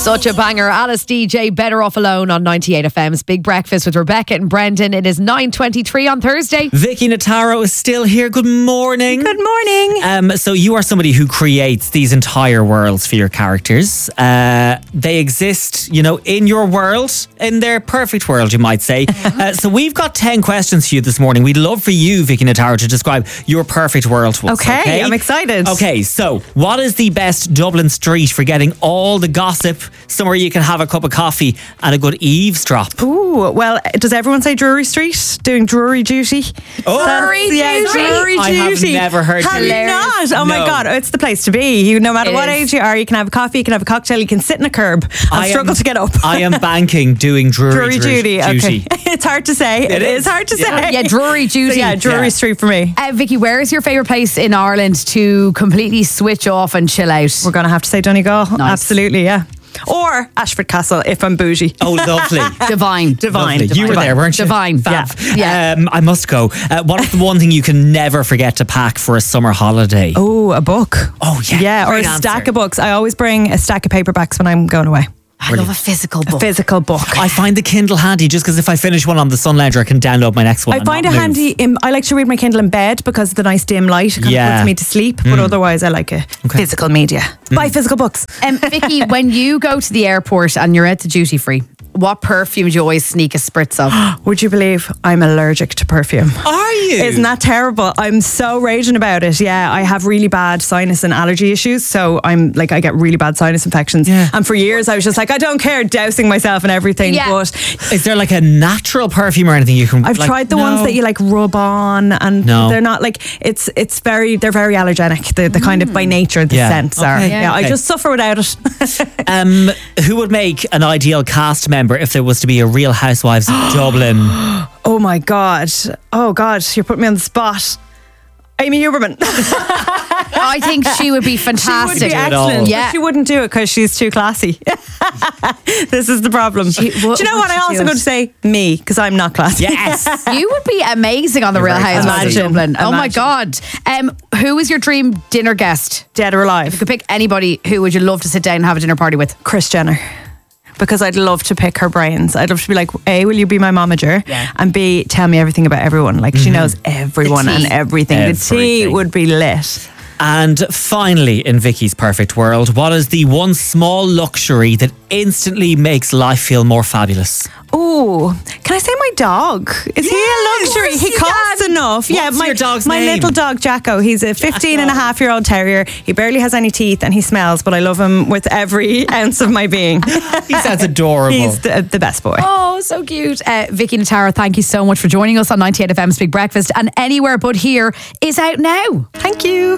Such a banger. Alice DJ, Better Off Alone on 98 FM's Big Breakfast with Rebecca and Brendan. It is 9:23 on Thursday. Vicky Notaro is still here. Good morning. Good morning. So you are somebody who creates these entire worlds for your characters. They exist, in your world, in their perfect world, you might say. So we've got 10 questions for you this morning. We'd love for you, Vicky Notaro, to describe your perfect world to us. Okay, I'm excited. Okay, so what is the best Dublin street for getting all the gossip, somewhere you can have a cup of coffee and a good eavesdrop? Ooh, well, does everyone say Drury Street? Doing Drury duty? Oh, Drury duty. Drury I have duty. never heard Have you Hilarious. not? Oh my No. God, it's the place to be. No matter It what is. age you are, you can have a coffee, you can have a cocktail, you can sit in a curb and struggle to get up. I am banking doing Drury duty. Okay. It's hard to say. It is hard to say. Yeah, Drury duty. So yeah, Drury Yeah. Street for me. Vicky, where is your favourite place in Ireland to completely switch off and chill out? We're going to have to say Donegal. Nice. Absolutely, yeah. Or Ashford Castle if I'm bougie. Oh, lovely. Divine. Divine. Lovely. You were there, weren't you? Divine. Fab. Yeah. I must go. What is the one thing you can never forget to pack for a summer holiday? Oh, a book. Oh, yeah. Yeah, or Great a stack answer. of books. I always bring a stack of paperbacks when I'm going away. I love a physical book. Physical book. I find the Kindle handy just because if I finish one on the Sun Ledger, I can download my next one. I and find it not move. handy. I like to read my Kindle in bed because of the nice dim light. It kind of puts me to sleep. But otherwise, I like a physical media. Buy physical books. Vicky, when you go to the airport and you're at the duty free, what perfume do you always sneak a spritz of? Would you believe I'm allergic to perfume? Are you? Isn't that terrible? I'm so raging about it. Yeah, I have really bad sinus and allergy issues. So I get really bad sinus infections. Yeah. And for years, I was just like, I don't care, dousing myself and everything. Yeah. But Is there like a natural perfume or anything you can? I've tried the ones that you rub on, and No. they're not like they're very allergenic. The kind of by nature the Yeah. scents are. Okay. Yeah, I Okay. just suffer without it. Who would make an ideal cast member if there was to be a Real Housewives of Dublin? Oh my God. Oh God, you're putting me on the spot. Amy Huberman. I think she would be She would fantastic. be it all. excellent. Yeah. But she wouldn't do it because she's too classy. This is the problem. Do you know what? I also going to say? Me, because I'm not classy. Yes. You would be amazing on the Real very Housewives of talented. Dublin. Oh my Imagine. God. Who is your dream dinner guest? Dead or alive. If you could pick anybody, who would you love to sit down and have a dinner party with? Kris Jenner. Because I'd love to pick her brains. I'd love to be like, A, will you be my momager? Yeah. And B, tell me everything about everyone. Like she knows everyone The tea. and everything. The tea Everything. would be lit. And finally, in Vicky's perfect world, what is the one small luxury that instantly makes life feel more fabulous? Oh, can I say my dog? Is he a luxury? He costs enough. What's your dog's my name? little dog, Jacko. He's a 15 and a half year old terrier. He barely has any teeth and he smells, but I love him with every ounce of my being. He sounds adorable. He's the best boy. Oh, so cute. Vicky Notaro, thank you so much for joining us on 98 FM's Big Breakfast. And Anywhere But Here is out now. Thank you.